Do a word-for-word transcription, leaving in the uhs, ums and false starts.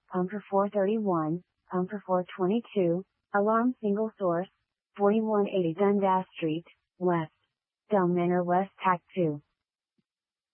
Pumper four thirty-one, Pumper four twenty-two, Alarm Single Source, forty-one eighty Dundas Street, West. Del Manor West Tac two.